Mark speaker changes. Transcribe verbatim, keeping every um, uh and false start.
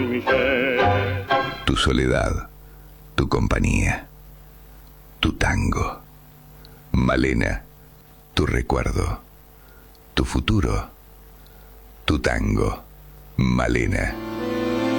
Speaker 1: Tu soledad, tu compañía, tu tango. Malena, tu recuerdo, tu futuro, tu tango. Malena.